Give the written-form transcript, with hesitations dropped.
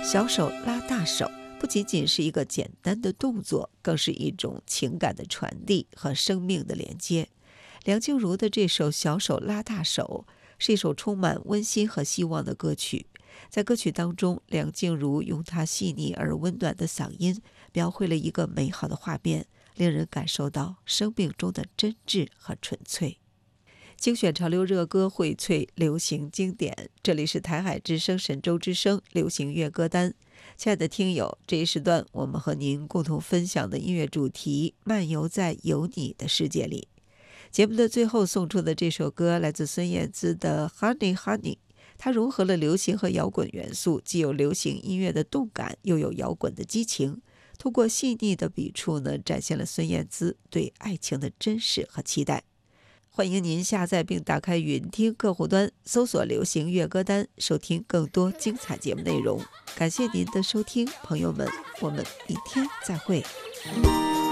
小手拉大手不仅仅是一个简单的动作，更是一种情感的传递和生命的连接。梁静茹的这首《小手拉大手》是一首充满温馨和希望的歌曲。在歌曲当中，梁静茹用她细腻而温暖的嗓音，描绘了一个美好的画面，令人感受到生命中的真挚和纯粹。精选潮流热歌，荟萃流行经典，这里是台海之声神州之声流行乐歌单。亲爱的听友，这一时段我们和您共同分享的音乐主题，漫游在有你的世界里。节目的最后送出的这首歌来自孙燕姿的 Honey Honey， 它融合了流行和摇滚元素，既有流行音乐的动感，又有摇滚的激情。通过细腻的笔触呢，展现了孙燕姿对爱情的真实和期待。欢迎您下载并打开云听客户端，搜索流行乐歌单，收听更多精彩节目内容。感谢您的收听，朋友们，我们明天再会。